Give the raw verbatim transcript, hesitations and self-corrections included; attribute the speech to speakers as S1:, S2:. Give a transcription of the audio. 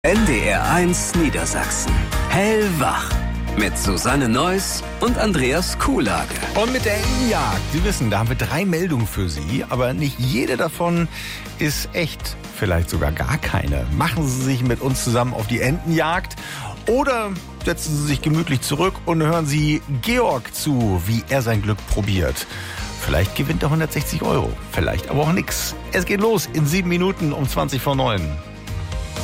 S1: N D R eins Niedersachsen. Hellwach. Mit Susanne Neuss und Andreas Kuhlage.
S2: Und mit der Entenjagd. Sie wissen, da haben wir drei Meldungen für Sie. Aber nicht jede davon ist echt. Vielleicht sogar gar keine. Machen Sie sich mit uns zusammen auf die Entenjagd. Oder setzen Sie sich gemütlich zurück und hören Sie Georg zu, wie er sein Glück probiert. Vielleicht gewinnt er hundertsechzig Euro. Vielleicht aber auch nix. Es geht los in sieben Minuten um zwanzig vor neun.